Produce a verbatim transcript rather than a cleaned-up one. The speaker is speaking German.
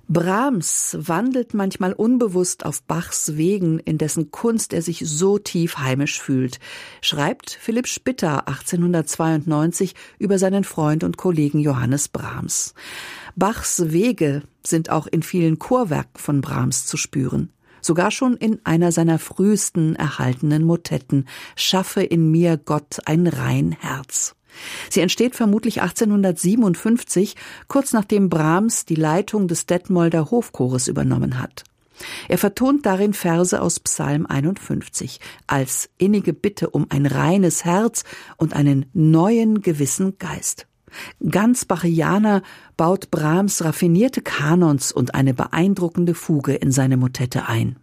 Brahms wandelt manchmal unbewusst auf Bachs Wegen, in dessen Kunst er sich so tief heimisch fühlt, schreibt Philipp Spitta achtzehnhundertzweiundneunzig über seinen Freund und Kollegen Johannes Brahms. Bachs Wege sind auch in vielen Chorwerken von Brahms zu spüren. Sogar schon in einer seiner frühesten erhaltenen Motetten, »Schaffe in mir, Gott, ein rein Herz«. Sie entsteht vermutlich achtzehnhundertsiebenundfünfzig, kurz nachdem Brahms die Leitung des Detmolder Hofchores übernommen hat. Er vertont darin Verse aus Psalm einundfünfzig als innige Bitte um ein reines Herz und einen neuen gewissen Geist. Ganz Bachianer baut Brahms raffinierte Kanons und eine beeindruckende Fuge in seine Motette ein.